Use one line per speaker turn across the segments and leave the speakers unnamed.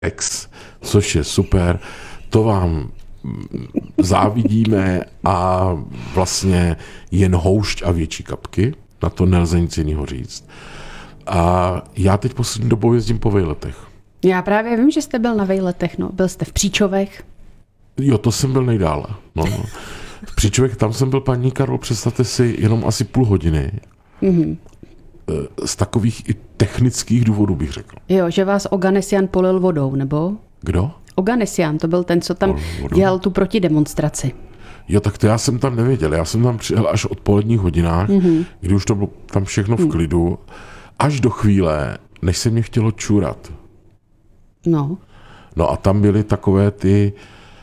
X, což je super, to vám závidíme a vlastně jen houšť a větší kapky, na to nelze nic jiného říct. A já teď poslední dobou jezdím po vejletech.
Já právě vím, že jste byl na vejletech, no. Byl jste v Příčovech.
Jo, to jsem byl nejdále. No. V Příčovech, tam jsem byl, paní Karol, představte si, jenom asi půl hodiny. Mm-hmm. Z takových i technických důvodů bych řekl.
Jo, že vás Oganesian polil vodou, nebo?
Kdo?
Oganesian, to byl ten, co tam dělal tu protidemonstraci.
Jo, tak to já jsem tam nevěděl. Já jsem tam přijel až odpoledních hodinách, kdy už to bylo tam všechno v klidu, až do chvíle, než se mě chtělo čůrat. No a tam byly takové ty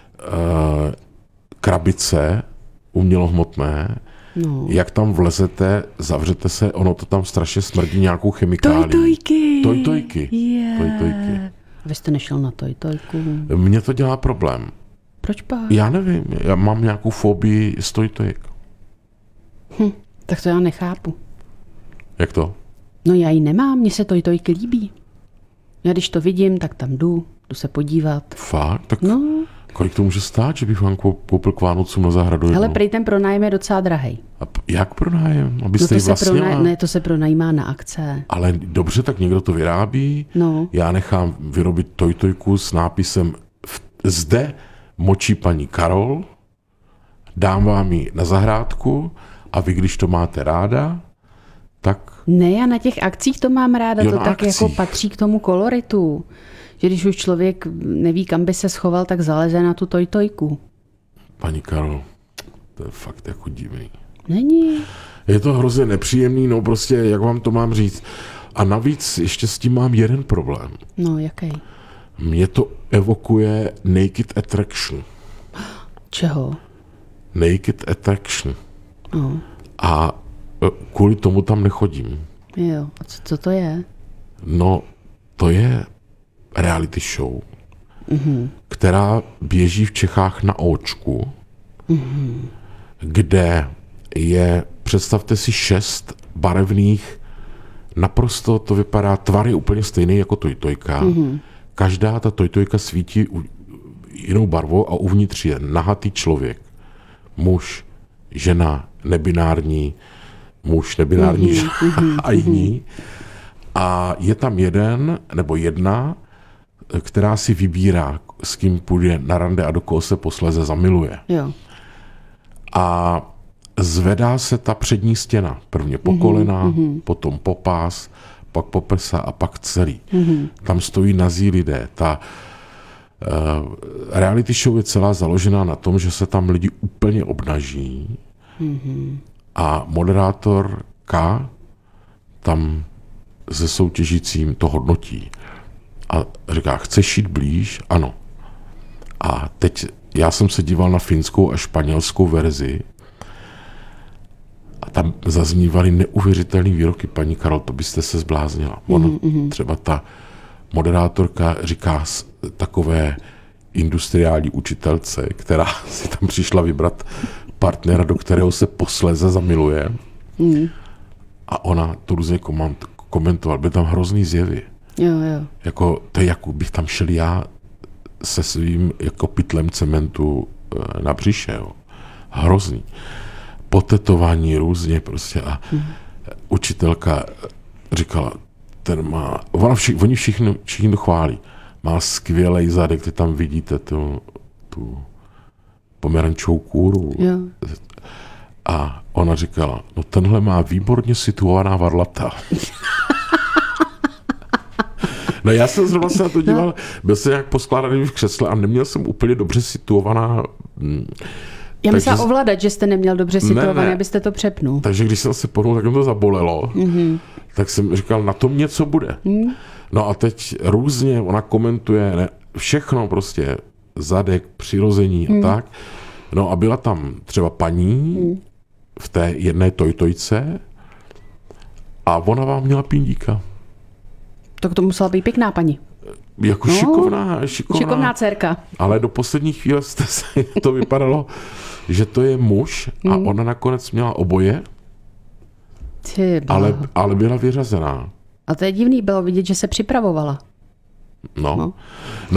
krabice umělohmotné, jak tam vlezete, zavřete se, ono to tam strašně smrdí nějakou chemikálí. Tojtojky.
Yeah. Tojtojky. Vy jste nešel na tojtojku?
Mně to dělá problém.
Proč pak?
Já nevím, já mám nějakou fobii z tojtojek.
Tak to já nechápu.
Jak to?
No já ji nemám, mně se tojtojky líbí. Já když to vidím, tak tam jdu se podívat.
Fakt? Tak kolik to může stát, že bych vám koupil k Vánocům na zahradu?
Hele, prej ten pronájem je docela drahej.
A jak pronájem? Abyste ji vlastnila?
Ne, to se pronajímá na akce.
Ale dobře, tak někdo to vyrábí.
No.
Já nechám vyrobit tojtojku s nápisem zde močí paní Karol, dám vám ji na zahrádku a vy, když to máte ráda, tak...
Ne, já na těch akcích to mám ráda,
jo,
to tak akcích. Jako patří k tomu koloritu. Že když už člověk neví, kam by se schoval, tak zaleze na tu tojtojku.
Paní Karol, to je fakt jako divný.
Není.
Je to hrozně nepříjemný, no prostě, jak vám to mám říct. A navíc ještě s tím mám jeden problém.
No, jaký?
Mě to evokuje Naked Attraction.
Čeho?
Naked Attraction.
No.
A kvůli tomu tam nechodím.
Jo, a co to je?
No, to je reality show, která běží v Čechách na Óčku, kde je, představte si, 6 barevných, naprosto to vypadá, tvar je úplně stejný jako tojtojka. Každá ta tojtojka svítí jinou barvou a uvnitř je nahatý člověk. Muž, žena, nebinární, muž, nebinární žena a jiní. A je tam jeden nebo jedna, která si vybírá, s kým půjde na rande a do koho se posléze zamiluje.
Jo.
A zvedá se ta přední stěna. Prvně po kolena, potom po pás, pak po prsa a pak celý. Tam stojí nazí lidé. Ta reality show je celá založená na tom, že se tam lidi úplně obnaží a moderátor K tam se soutěžícím to hodnotí. A říká, chceš jít blíž? Ano. A teď já jsem se díval na finskou a španělskou verzi a tam zaznívaly neuvěřitelné výroky. Paní Karol, to byste se zbláznila. Ona, třeba ta moderátorka říká takové industriální učitelce, která si tam přišla vybrat partnera, do kterého se posléze zamiluje. A ona to různě komentoval. Byly tam hrozný zjevy.
Jo.
Jako, to je jako bych tam šel já se svým jako pytlem cementu na břiše. Jo. Hrozný. Potetování různě prostě a učitelka říkala, ten má, oni všichni to chválí. Má skvělej zadek, ty tam vidíte tu pomerančovou kůru.
Jo.
A ona říkala, no tenhle má výborně situovaná varlata. No já jsem zrovna se na to díval, byl jsem nějak poskládaný v křesle a neměl jsem úplně dobře situovaná.
Já myslela ovládat, že jste neměl dobře situovaný, abyste to přepnul.
Takže když jsem se pohnul, tak mě to zabolelo. Tak jsem říkal, na tom něco bude. No a teď různě ona komentuje všechno prostě, zadek, přirození a tak. No a byla tam třeba paní v té jedné tojtojce a ona vám měla pindíka.
Tak to musela být pěkná paní.
Jako šikovná
dcerka.
Ale do poslední chvíle to vypadalo, že to je muž a ona nakonec měla oboje, ale byla vyřazená.
A to je divný, bylo vidět, že se připravovala.
No.
No.